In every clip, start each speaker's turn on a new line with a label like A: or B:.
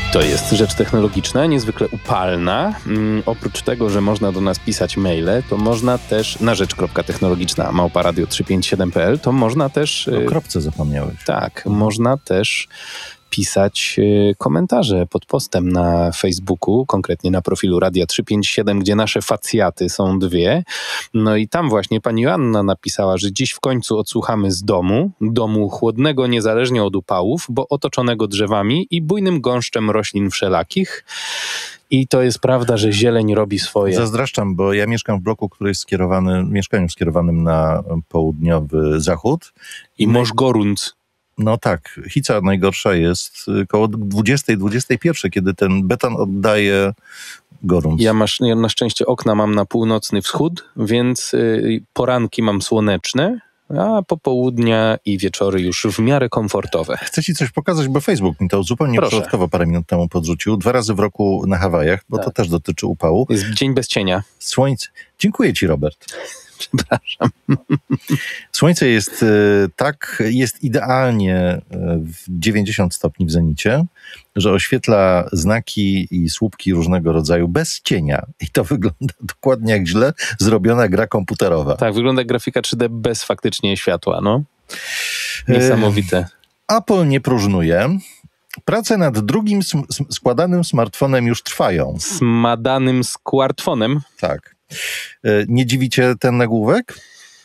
A: To jest rzecz technologiczna, niezwykle upalna. Oprócz tego, że można do nas pisać maile, to można też na rzecz.technologiczna@radio357.pl, to można też...
B: O kropce zapomniałeś.
A: Tak, można też pisać komentarze pod postem na Facebooku, konkretnie na profilu Radia 357, gdzie nasze facjaty są dwie. No i tam właśnie pani Joanna napisała, że dziś w końcu odsłuchamy z domu chłodnego niezależnie od upałów, bo otoczonego drzewami i bujnym gąszczem roślin wszelakich. I to jest prawda, że zieleń robi swoje.
B: Zazdraszczam, bo ja mieszkam w bloku, który jest mieszkaniem skierowanym na południowy zachód.
A: I Możgorunc.
B: No tak, hica najgorsza jest koło 20-21, kiedy ten beton oddaje gorąc.
A: Ja na szczęście okna mam na północny wschód, więc poranki mam słoneczne, a popołudnia i wieczory już w miarę komfortowe.
B: Chcę ci coś pokazać, bo Facebook mi to zupełnie przypadkowo parę minut temu podrzucił. 2 razy w roku na Hawajach, bo to też dotyczy upału.
A: Jest dzień bez cienia.
B: Słońce. Dziękuję ci, Robert.
A: Przepraszam.
B: Słońce jest idealnie w 90 stopni w zenicie, że oświetla znaki i słupki różnego rodzaju bez cienia. I to wygląda dokładnie jak źle zrobiona gra komputerowa.
A: Tak, wygląda jak grafika 3D bez faktycznie światła, no. Niesamowite.
B: Apple nie próżnuje. Prace nad drugim składanym smartfonem już trwają.
A: Smadanym smartfonem?
B: Tak. Nie dziwi cię ten nagłówek?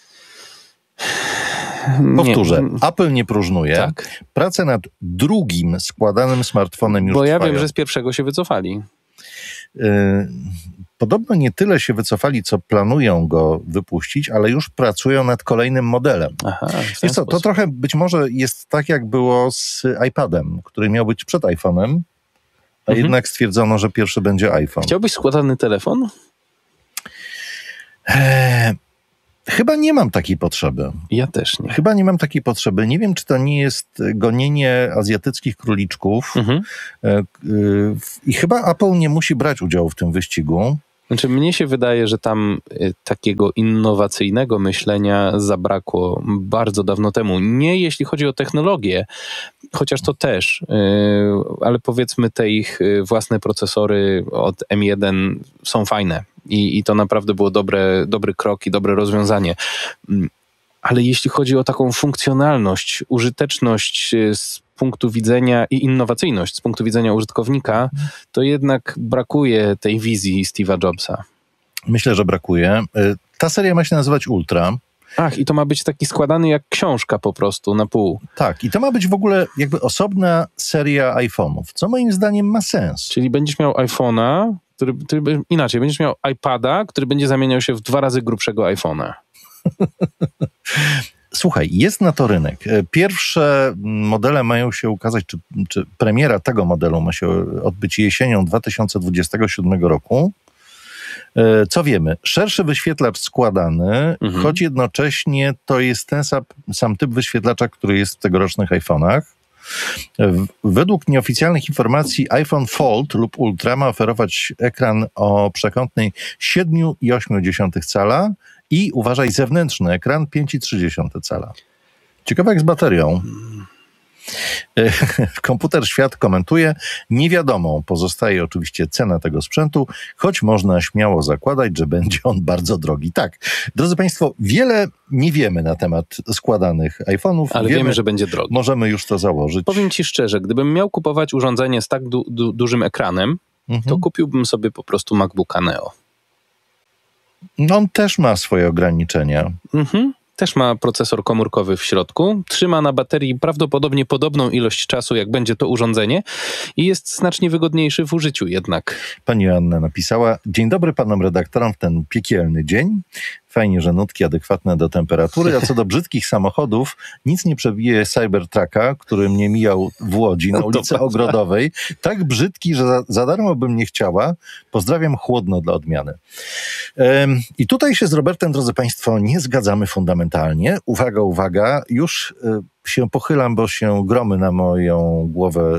B: Powtórzę. Nie. Apple nie próżnuje. Tak. Prace nad drugim składanym smartfonem już trwają.
A: Bo ja wiem, że z pierwszego się wycofali.
B: Podobno nie tyle się wycofali, co planują go wypuścić, ale już pracują nad kolejnym modelem.
A: Aha,
B: wiesz co, to trochę być może jest tak, jak było z iPadem, który miał być przed iPhone'em, a jednak stwierdzono, że pierwszy będzie iPhone.
A: Chciałbyś składany telefon?
B: Chyba nie mam takiej potrzeby.
A: Ja też nie.
B: Chyba nie mam takiej potrzeby. Nie wiem, czy to nie jest gonienie azjatyckich króliczków. I chyba Apple nie musi brać udziału w tym wyścigu.
A: Znaczy, mnie się wydaje, że tam takiego innowacyjnego myślenia zabrakło bardzo dawno temu. Nie jeśli chodzi o technologię, chociaż to też, ale powiedzmy te ich własne procesory od M1 są fajne i to naprawdę było dobry krok i dobre rozwiązanie. Ale jeśli chodzi o taką funkcjonalność, użyteczność z punktu widzenia i innowacyjność z punktu widzenia użytkownika, to jednak brakuje tej wizji Steve'a Jobsa.
B: Myślę, że brakuje. Ta seria ma się nazywać Ultra.
A: Ach, i to ma być taki składany jak książka po prostu na pół.
B: Tak, i to ma być w ogóle jakby osobna seria iPhone'ów, co moim zdaniem ma sens.
A: Czyli będziesz miał iPhone'a, inaczej, będziesz miał iPada, który będzie zamieniał się w 2 razy grubszego iPhone'a.
B: Słuchaj, jest na to rynek. Pierwsze modele mają się ukazać, czy premiera tego modelu ma się odbyć jesienią 2027 roku. Co wiemy? Szerszy wyświetlacz składany, choć jednocześnie to jest ten sam typ wyświetlacza, który jest w tegorocznych iPhone'ach. Według nieoficjalnych informacji iPhone Fold lub Ultra ma oferować ekran o przekątnej 7,8 cala i uważaj, zewnętrzny ekran 5,3 cala. Ciekawe jak z baterią. Komputer Świat komentuje, niewiadomą pozostaje oczywiście cena tego sprzętu, choć można śmiało zakładać, że będzie on bardzo drogi. Tak, drodzy Państwo, wiele nie wiemy na temat składanych iPhone'ów.
A: Ale wiemy, że będzie drogi.
B: Możemy już to założyć.
A: Powiem Ci szczerze, gdybym miał kupować urządzenie z tak dużym ekranem, to kupiłbym sobie po prostu MacBooka Neo.
B: No, on też ma swoje ograniczenia.
A: Też ma procesor komórkowy w środku, trzyma na baterii prawdopodobnie podobną ilość czasu, jak będzie to urządzenie i jest znacznie wygodniejszy w użyciu jednak. Pani
B: Joanna napisała: dzień dobry panom redaktorom w ten piekielny dzień. Fajnie, że nutki adekwatne do temperatury, a co do brzydkich samochodów, nic nie przebije Cybertrucka, który mnie mijał w Łodzi na ulicy Ogrodowej. Tak brzydki, że za darmo bym nie chciała. Pozdrawiam chłodno dla odmiany. I tutaj się z Robertem, drodzy Państwo, nie zgadzamy fundamentalnie. Uwaga, uwaga, już się pochylam, bo się gromy na moją głowę...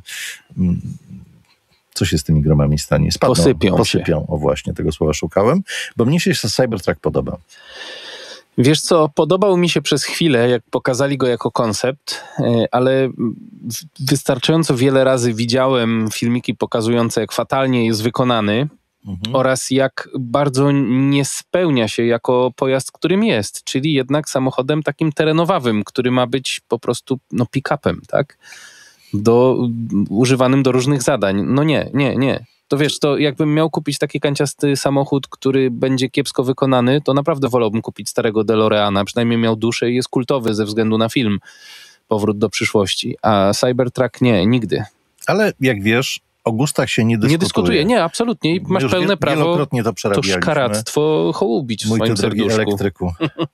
B: Co się z tymi gromami stanie? Spadną, posypią. O właśnie, tego słowa szukałem, bo mnie się Cybertruck podoba.
A: Wiesz co, podobał mi się przez chwilę, jak pokazali go jako koncept, ale wystarczająco wiele razy widziałem filmiki pokazujące, jak fatalnie jest wykonany oraz jak bardzo nie spełnia się jako pojazd, którym jest, czyli jednak samochodem takim terenowawym, który ma być po prostu pick-upem, tak? Używanym do różnych zadań. No nie. To wiesz, to jakbym miał kupić taki kanciasty samochód, który będzie kiepsko wykonany, to naprawdę wolałbym kupić starego DeLoreana. Przynajmniej miał duszę i jest kultowy ze względu na film Powrót do przyszłości. A Cybertruck nie, nigdy.
B: Ale jak wiesz, o gustach się nie dyskutuje.
A: Nie dyskutuję, nie, absolutnie. I masz
B: Już
A: pełne prawo
B: wielokrotnie to przerabialiśmy.
A: To szkaractwo hołubić w
B: Mój
A: swoim
B: ty drogi
A: serduszku.
B: elektryku.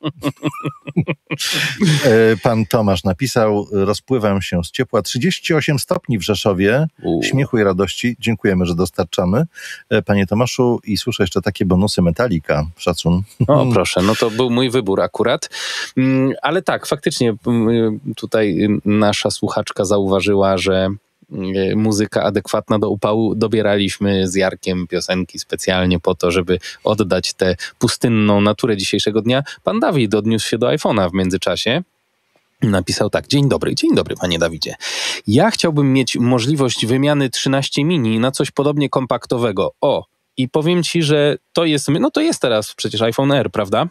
B: Pan Tomasz napisał, rozpływam się z ciepła. 38 stopni w Rzeszowie. Śmiechu i radości. Dziękujemy, że dostarczamy. Panie Tomaszu, i słyszę jeszcze takie bonusy Metallica. Szacun.
A: O, proszę, no to był mój wybór akurat. Ale tak, faktycznie tutaj nasza słuchaczka zauważyła, że muzyka adekwatna do upału. Dobieraliśmy z Jarkiem piosenki specjalnie po to, żeby oddać tę pustynną naturę dzisiejszego dnia. Pan Dawid odniósł się do iPhone'a w międzyczasie. Napisał tak: dzień dobry panie Dawidzie. Ja chciałbym mieć możliwość wymiany 13 mini na coś podobnie kompaktowego. I powiem ci, że to jest teraz przecież iPhone Air, prawda?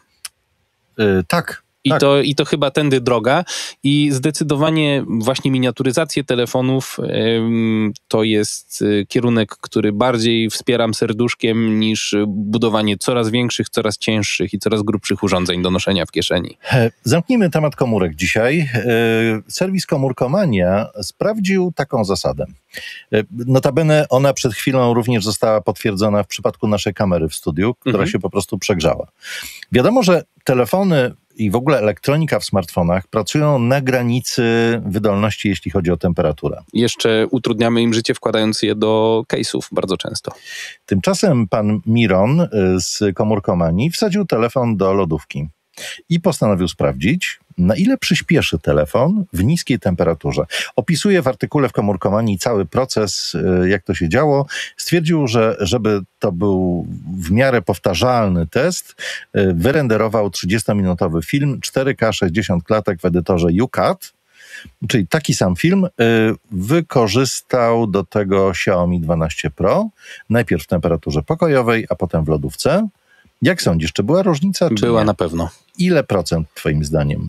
B: Tak.
A: I to chyba tędy droga i zdecydowanie właśnie miniaturyzację telefonów to jest kierunek, który bardziej wspieram serduszkiem niż budowanie coraz większych, coraz cięższych i coraz grubszych urządzeń do noszenia w kieszeni.
B: Zamknijmy temat komórek dzisiaj. Serwis Komórkomania sprawdził taką zasadę. Notabene ona przed chwilą również została potwierdzona w przypadku naszej kamery w studiu, która się po prostu przegrzała. Wiadomo, że telefony i w ogóle elektronika w smartfonach pracują na granicy wydolności, jeśli chodzi o temperaturę.
A: Jeszcze utrudniamy im życie, wkładając je do case'ów bardzo często.
B: Tymczasem pan Miron z Komórkomanii wsadził telefon do lodówki i postanowił sprawdzić, na ile przyspieszy telefon w niskiej temperaturze. Opisuje w artykule w Komórkomanii cały proces, jak to się działo. Stwierdził, że żeby to był w miarę powtarzalny test, wyrenderował 30-minutowy film 4K 60 klatek w edytorze UCAT, czyli taki sam film. Wykorzystał do tego Xiaomi 12 Pro, najpierw w temperaturze pokojowej, a potem w lodówce. Jak sądzisz, czy była różnica, czy
A: Była
B: nie?
A: na pewno.
B: Ile procent twoim zdaniem?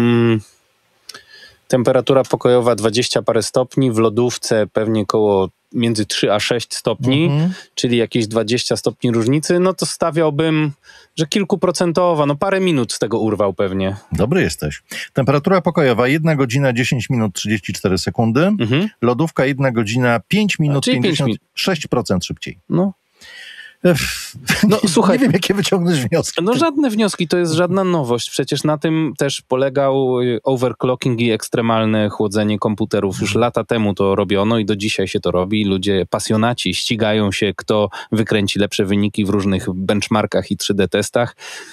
A: Temperatura pokojowa 20 parę stopni, w lodówce pewnie koło między 3 a 6 stopni, czyli jakieś 20 stopni różnicy, no to stawiałbym, że kilkuprocentowa, parę minut z tego urwał pewnie.
B: Dobry jesteś. Temperatura pokojowa 1 godzina 10 minut 34 sekundy, lodówka 1 godzina 5 minut 56% szybciej.
A: Słuchaj,
B: nie wiem, jakie wyciągnąć wnioski.
A: Żadne wnioski, to jest żadna nowość. Przecież na tym też polegał overclocking i ekstremalne chłodzenie komputerów. Już lata temu to robiono i do dzisiaj się to robi. Ludzie, pasjonaci ścigają się, kto wykręci lepsze wyniki w różnych benchmarkach i 3D testach.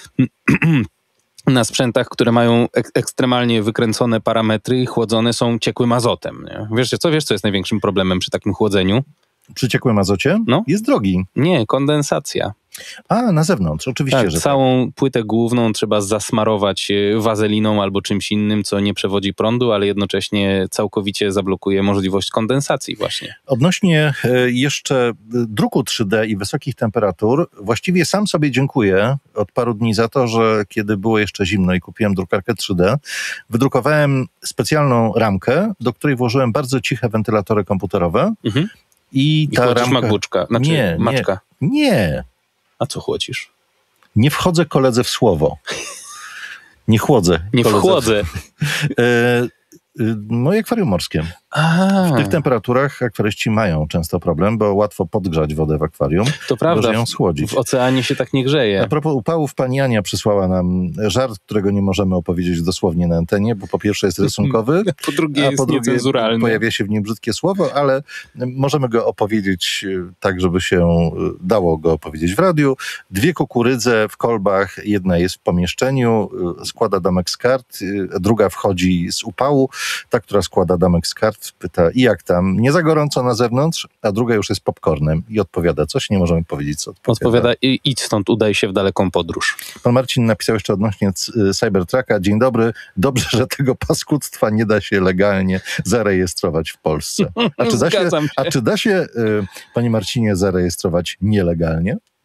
A: Na sprzętach, które mają ekstremalnie wykręcone parametry i chłodzone są ciekłym azotem. Nie? Wiesz, co jest największym problemem przy takim chłodzeniu?
B: Przy ciekłym azocie? Jest drogi.
A: Nie, kondensacja.
B: A, na zewnątrz, oczywiście,
A: tak,
B: że
A: całą płytę główną trzeba zasmarować wazeliną albo czymś innym, co nie przewodzi prądu, ale jednocześnie całkowicie zablokuje możliwość kondensacji właśnie.
B: Odnośnie jeszcze druku 3D i wysokich temperatur, właściwie sam sobie dziękuję od paru dni za to, że kiedy było jeszcze zimno i kupiłem drukarkę 3D, wydrukowałem specjalną ramkę, do której włożyłem bardzo ciche wentylatory komputerowe. I ta ramka...
A: MacBooka, Maczka.
B: Nie.
A: A co chłodzisz?
B: Nie wchodzę koledze w słowo. Nie chłodzę.
A: Nie wchłodzę.
B: Moje akwarium morskie. W tych temperaturach akwaryści mają często problem, bo łatwo podgrzać wodę w akwarium.
A: To prawda,
B: żeby ją schłodzić.
A: W oceanie się tak nie grzeje.
B: A propos upałów, pani Ania przysłała nam żart, którego nie możemy opowiedzieć dosłownie na antenie, bo po pierwsze jest rysunkowy,
A: po drugie
B: a po drugie
A: niecenzuralny.
B: Pojawia się w nim brzydkie słowo, ale możemy go opowiedzieć tak, żeby się dało go opowiedzieć w radiu. 2 kukurydze w kolbach, jedna jest w pomieszczeniu, składa domek z kart, druga wchodzi z upału Ta, która składa damek z kart, pyta, i jak tam? Nie za gorąco na zewnątrz, a druga już jest popcornem. I odpowiada coś, nie możemy powiedzieć, co
A: Odpowiada, idź stąd, udaj się w daleką podróż.
B: Pan Marcin napisał jeszcze odnośnie Cybertrucka. Dzień dobry. Dobrze, że tego paskudztwa nie da się legalnie zarejestrować w Polsce.
A: Zgadzam się.
B: Czy da się, panie Marcinie, zarejestrować nielegalnie?